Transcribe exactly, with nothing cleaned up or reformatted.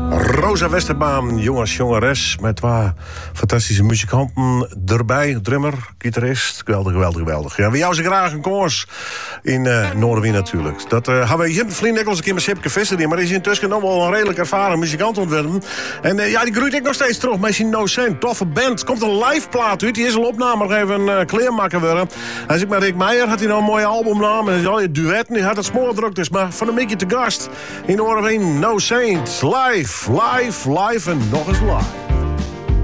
Rosa Westerbaan, jongens, jongeres, met twee fantastische muzikanten erbij. Drummer, gitarist, geweldig, geweldig, geweldig. Ja, we jou ze graag een koers in uh, Noorderwien natuurlijk. Dat uh, hebben we hier vriend ik al eens een keer met Sipke Visser in, maar die is intussen nog wel een redelijk ervaren muzikant ontwerpen. En uh, ja, die groeit ik nog steeds terug met zijn No Saint. Toffe band. Komt een live plaat uit, die is al opname nog even uh, kleermaker worden. Als ik met Rick Meijer had hij nou een mooie albumnaam en al je duetten, die had het smoordruk dus, maar van een beetje te gast in Noorderwien, No Saint, live. Live, live en nog eens live.